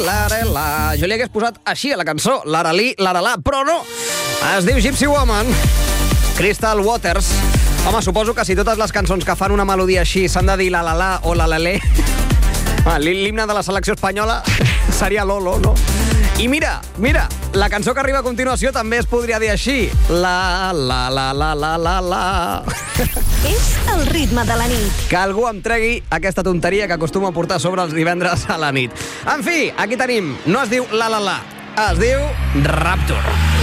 l'arela. Jo li hagués posat així a la cançó, l'arelí, l'arelà, però no. Es diu Gypsy Woman. Crystal Waters. Home, suposo que si totes les cançons que fan una melodia així s'han de dir la la o la lelé, l'himne de la selecció espanyola seria Lolo, no? I mira, la cançó que arriba a continuació també es podria dir així. La. És el ritme de la nit. Que algú em tregui aquesta tonteria que acostuma a portar sobre els divendres a la nit. En fi, aquí tenim, no es diu la, es diu Rapture.